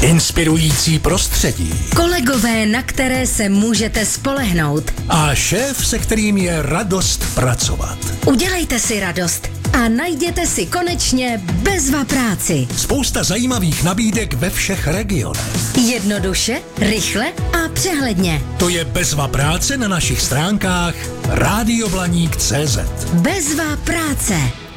inspirující prostředí kolegové, na které se můžete spolehnout a šéf, se kterým je radost pracovat. Udělejte si radost a najděte si konečně Bezva práci. Spousta zajímavých nabídek ve všech regionech. Jednoduše, rychle a přehledně. To je Bezva práce na našich stránkách radioblaník.cz. Bezva práce.